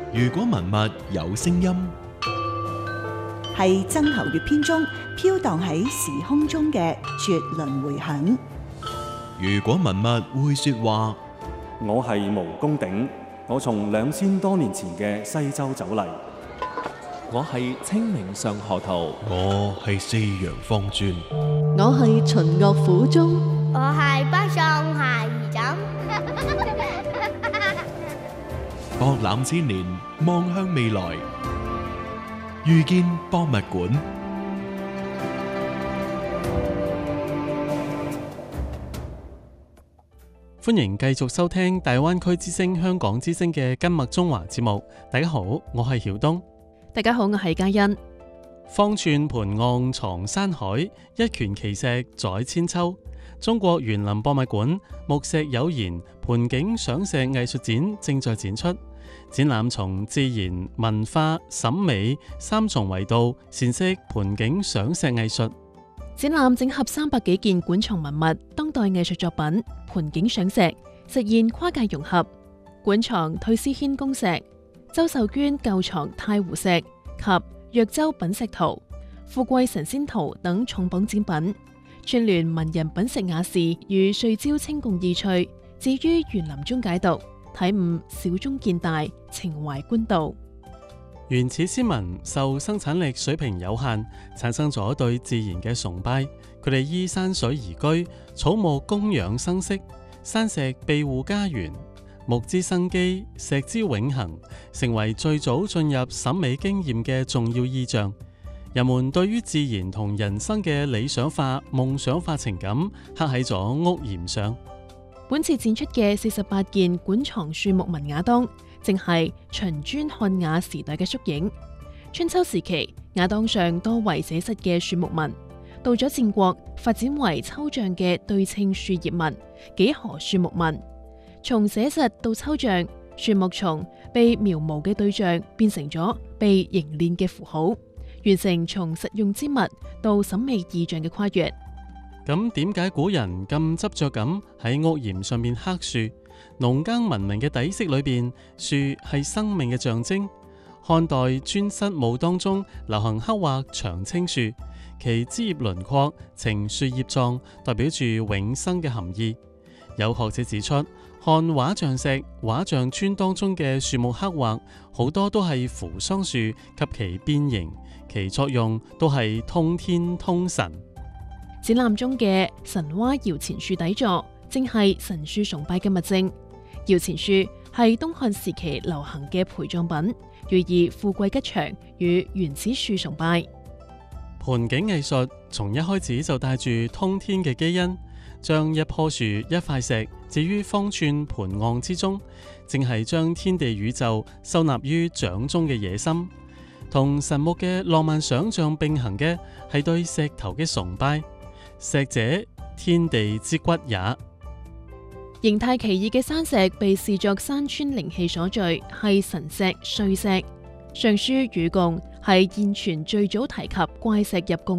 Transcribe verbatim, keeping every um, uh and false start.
如果文物有聲音， 係曾侯乙編中飄蕩喺時空中嘅絕倫迴響。 如果文物會說話， 我係毛公鼎，我從兩千多年前嘅西周走嚟。 我係清明上河圖， 我係四陽方尊， 我係秦樂府中， 我係北宋孩兒枕。 博覽千年，望向未來，遇見博物館。 歡迎繼續收聽大灣區之聲香港之聲嘅今麥中華節目。大家好，我係曉東。 大家好，我係嘉欣。方寸盤岸藏山海，一拳奇石載千秋。中國園林博物館木石有言盆景賞石藝術展正在展出，展覽從自然、文化、審美三重維度闡釋盆景賞石藝術。展覽整合三百幾件館藏文物、當代藝術作品、盆景賞石，實現跨界融合。館藏退師軒公石、周秀娟舊藏太湖石及藥州品石圖、富貴神仙圖等重磅展品，串聯文人品石雅士與歲朝清共意趣，置於園林中解讀，體悟小中見大，情懷官道。原始先民受生產力水平有限，產生咗對自然嘅崇拜，佢哋依山水而居，草木供養生息，山石庇護家園，木之生機，石之永恆，成為最早進入審美經驗嘅重要意象。人們對於自然同人生嘅理想化、夢想化情感刻喺咗屋檐上。本次展出嘅四十八件館藏樹木文雅當，正係秦磚漢雅時代嘅縮影。春秋時期，雅當上多為寫實嘅樹木紋，到咗戰國發展為抽象嘅對稱樹葉紋、幾何樹木紋。從寫實到抽象，樹木從被描摹嘅對象變成咗被凝練嘅符號，完成從實用之物到審美意象嘅跨越。咁點解古人咁執着咁喺屋檐上面刻樹？農耕文明嘅底色裏邊，樹係生命嘅象徵。漢代尊室墓當中流行刻畫長青樹，其枝葉輪廓呈樹葉狀，代表住永生嘅含義。有學者指出，漢畫像石、畫像磚當中嘅樹木刻畫，好多都係扶桑樹及其變形，其作用都係通天通神。展覽中嘅神蛙搖錢樹底座，正係神樹崇拜嘅物證。搖錢樹係東漢時期流行嘅陪葬品，寓意富貴吉祥與原始樹崇拜。盆景藝術從一開始就帶住通天嘅基因，將一棵樹、一塊石置於方寸盤岸之中，正係將天地宇宙收納於掌中嘅野心。同神木嘅浪漫想象並行嘅係對石頭嘅崇拜。石者，天地之骨也。形態奇異嘅山石被視作山川靈氣所聚，係神石、歲石。尚書禹貢係現存最早提及怪石入貢